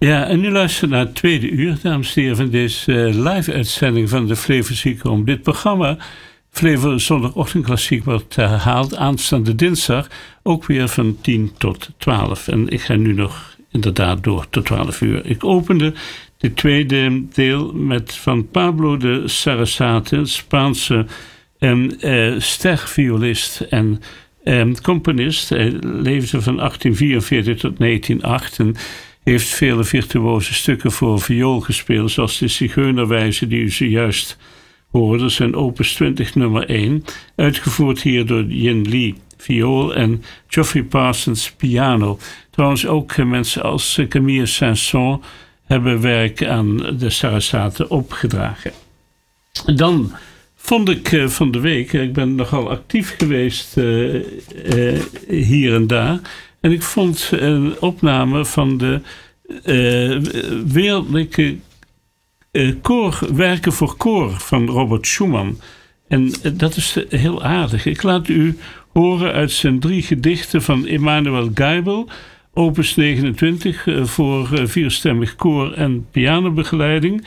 Ja, en nu luisteren naar het tweede uur, dames en heren, van deze live-uitzending van de Flevo-Zikrom. Dit programma, Flevo Zondagochtend Klassiek, wordt herhaald aanstaande dinsdag, ook weer van 10 tot 12. En ik ga nu nog inderdaad door tot 12 uur. Ik opende dit tweede deel met van Pablo de Sarasate, een Spaanse sterviolist en componist. Hij leefde van 1844 tot 1908 en heeft vele virtuoze stukken voor viool gespeeld, zoals de Zigeunerwijze die u zojuist hoorde. Dat zijn opus 20 nummer 1, uitgevoerd hier door Yin Lee viool en Geoffrey Parsons piano. Trouwens ook mensen als Camille Saint-Saëns hebben werk aan de Sarasate opgedragen. Dan vond ik van de week, ik ben nogal actief geweest hier en daar, en ik vond een opname van de wereldlijke werken voor koor van Robert Schumann. En dat is heel aardig. Ik laat u horen uit zijn 3 gedichten van Emanuel Geibel, opus 29, voor 4-stemmig koor en pianobegeleiding.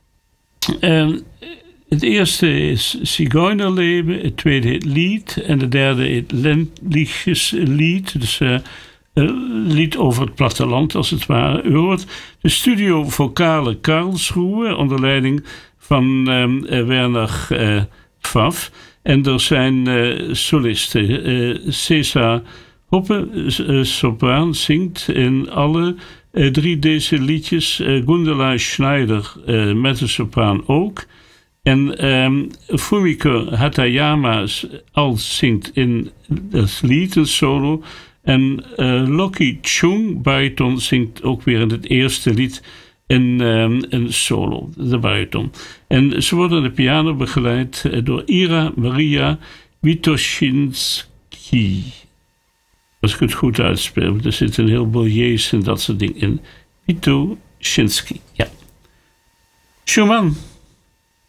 Het eerste is Zigeunerleben, het tweede heet Lied en de derde heet Ländliches Lied, dus lied over het platteland als het ware. U hoort de studio vocale Karlsruhe onder leiding van Werner Pfaff. En er zijn solisten. César Hoppe, sopraan, zingt in alle 3 deze liedjes. Gundela Schneider met de sopraan ook. En Fumiko Hatayama zingt in het lied een solo. En Loki Chung, bariton, zingt ook weer in het eerste lied een solo, de bariton. En ze worden aan de piano begeleid door Ira Maria Witoshinsky. Als ik het goed uitspeel, er zit een heleboel J's en dat soort dingen in. Witoshinsky, ja. Schumann.